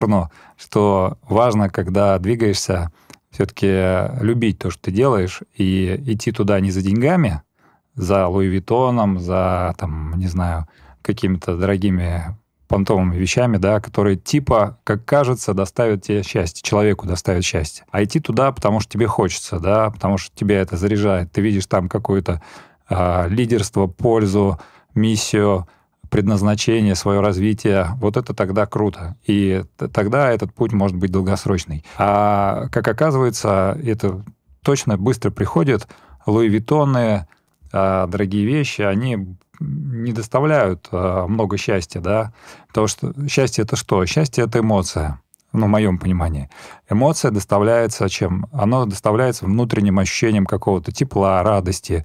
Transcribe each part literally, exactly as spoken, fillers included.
что важно, когда двигаешься, все-таки любить то, что ты делаешь, и идти туда не за деньгами, за Луи Виттоном, за, там, не знаю, какими-то дорогими понтовыми вещами, да, которые типа, как кажется, доставят тебе счастье, человеку доставят счастье. А идти туда, потому что тебе хочется, да, потому что тебя это заряжает. Ты видишь там какое-то э, лидерство, пользу, миссию, предназначение, свое развитие. Вот это тогда круто. И тогда этот путь может быть долгосрочный. А как оказывается, это точно быстро приходит. Луи Виттоны, э, дорогие вещи, они не доставляют э, много счастья, да, потому что счастье — это что? Счастье — это эмоция, ну, в моем понимании. Эмоция доставляется чем? Оно доставляется внутренним ощущением какого-то тепла, радости,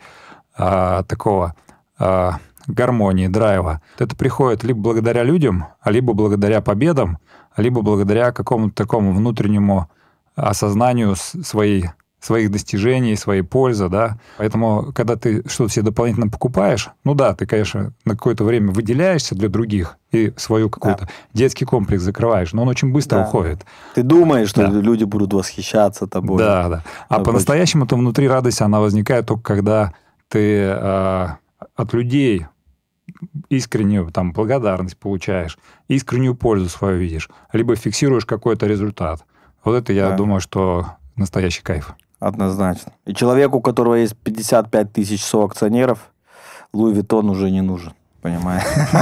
э, такого э, гармонии, драйва. Это приходит либо благодаря людям, либо благодаря победам, либо благодаря какому-то такому внутреннему осознанию своей своих достижений, своей пользы, да. Поэтому, когда ты что-то себе дополнительно покупаешь, ну да, ты, конечно, на какое-то время выделяешься для других и свою какой-то да. детский комплекс закрываешь, но он очень быстро да. уходит. Ты думаешь, что да. люди будут восхищаться тобой. Да, да. А по-настоящему-то внутри радость, она возникает только когда ты э, от людей искреннюю там, благодарность получаешь, искреннюю пользу свою видишь, либо фиксируешь какой-то результат. Вот это, я да. думаю, что настоящий кайф. Однозначно. И человеку, у которого есть пятьдесят пять тысяч соакционеров, Луи Виттон уже не нужен. Понимаешь?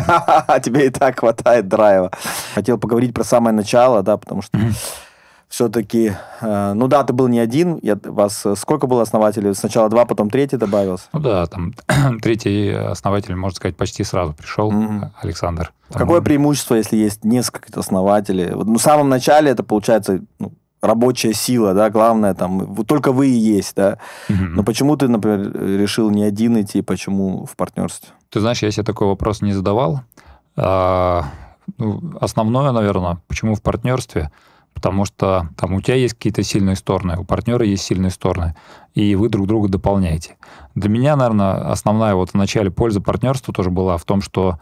А тебе и так хватает драйва. Хотел поговорить про самое начало, да, потому что все-таки... Ну да, ты был не один. Вас сколько было основателей? Сначала два, потом третий добавился? Ну да, там третий основатель, можно сказать, почти сразу пришел, Александр. Какое преимущество, если есть несколько основателей? Ну, в самом начале это, получается... рабочая сила, да, главное, там, только вы и есть, да. Mm-hmm. Но почему ты, например, решил не один идти, почему в партнерстве? Ты знаешь, я себе такой вопрос не задавал. А, ну, основное, наверное, почему в партнерстве? Потому что там у тебя есть какие-то сильные стороны, у партнера есть сильные стороны, и вы друг друга дополняете. Для меня, наверное, основная вот в начале польза партнерства тоже была в том, что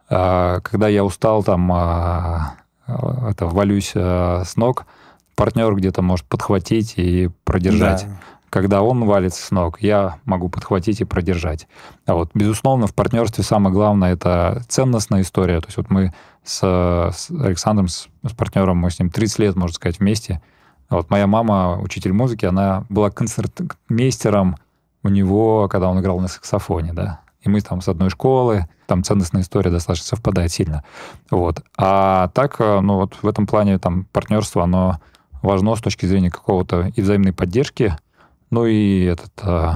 а, когда я устал, там, а, это, валюсь а, с ног, партнер где-то может подхватить и продержать. Да. Когда он валится с ног, я могу подхватить и продержать. А вот, безусловно, в партнерстве самое главное — это ценностная история. То есть вот мы с, с Александром, с, с партнером, мы с ним тридцать лет, можно сказать, вместе. А вот моя мама, учитель музыки, она была концертмейстером у него, когда он играл на саксофоне, да. И мы там с одной школы, там ценностная история достаточно совпадает сильно. Вот. А так, ну вот в этом плане там партнерство, оно важно с точки зрения какого-то и взаимной поддержки, ну и этот а,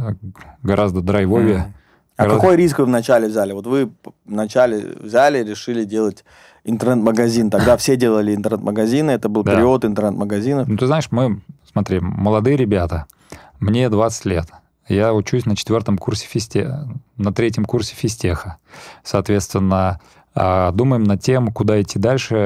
гораздо драйвовее. Mm. А гораздо... какой риск вы вначале взяли? Вот вы вначале взяли, решили делать интернет-магазин. Тогда все делали интернет-магазины, это был да. период интернет-магазинов. Ну, ты знаешь, мы, смотри, молодые ребята, мне двадцать лет. Я учусь на четвертом курсе физтеха, на третьем курсе физтеха. Соответственно, думаем над тем, куда идти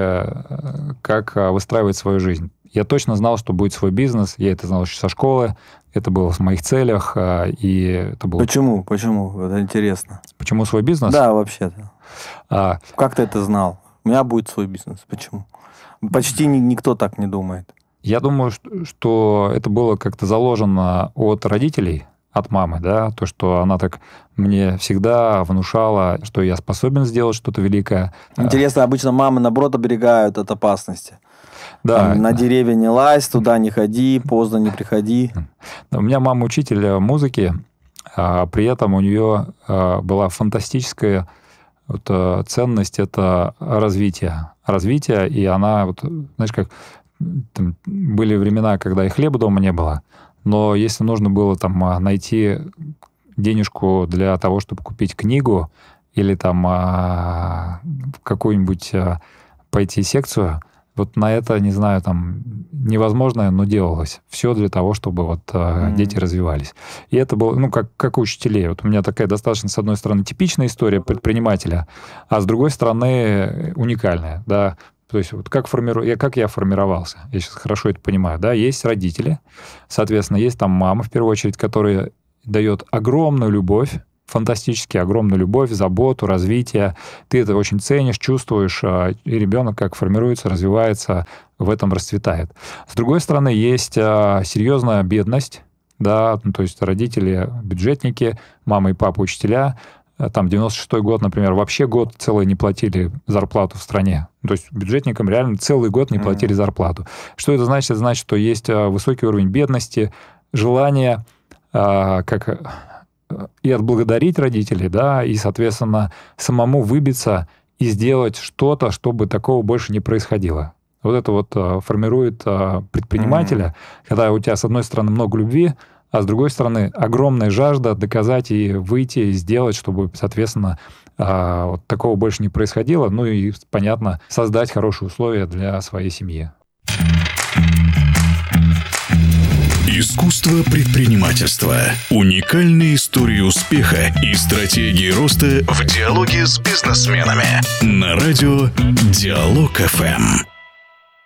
дальше, как выстраивать свою жизнь. Я точно знал, что будет свой бизнес, я это знал еще со школы, это было в моих целях, и это было... Почему? Почему? Это интересно. Почему свой бизнес? Да, вообще-то. А... Как ты это знал? У меня будет свой бизнес. Почему? Почти никто так не думает. Я думаю, что это было как-то заложено от родителей, от мамы, да, то, что она так мне всегда внушала, что я способен сделать что-то великое. Интересно, обычно мамы, наоборот, оберегают от опасности. Да. Там, на деревья не лазь, туда не ходи, поздно не приходи. У меня мама учитель музыки, а при этом у нее была фантастическая вот, ценность, это развитие. Развитие, и она, вот, знаешь, как там были времена, когда и хлеба дома не было, но если нужно было там найти денежку для того, чтобы купить книгу или там какую-нибудь пойти секцию, вот на это, не знаю, там невозможно, но делалось. Все для того, чтобы вот mm-hmm. дети развивались. И это было, ну, как, как у учителей. Вот у меня такая достаточно, с одной стороны, типичная история предпринимателя, а с другой стороны, уникальная, да. То есть вот как, формиру... я, как я формировался, я сейчас хорошо это понимаю, да, есть родители, соответственно, есть там мама, в первую очередь, которая дает огромную любовь, фантастически огромную любовь, заботу, развитие. Ты это очень ценишь, чувствуешь, и ребенок как формируется, развивается, в этом расцветает. С другой стороны, есть серьезная бедность, да, ну, то есть родители бюджетники, мама и папа учителя. Там девяносто шестой год, например, вообще год целый не платили зарплату в стране. То есть бюджетникам реально целый год не платили mm-hmm. зарплату. Что это значит? Это значит, что есть высокий уровень бедности, желание как и отблагодарить родителей, да, и, соответственно, самому выбиться и сделать что-то, чтобы такого больше не происходило. Вот это вот формирует предпринимателя, mm-hmm. когда у тебя, с одной стороны, много любви, а с другой стороны, огромная жажда доказать и выйти, и сделать, чтобы, соответственно, вот такого больше не происходило. Ну и, понятно, создать хорошие условия для своей семьи. Искусство предпринимательства. Уникальные истории успеха и стратегии роста в диалоге с бизнесменами. На радио Диалог эф эм.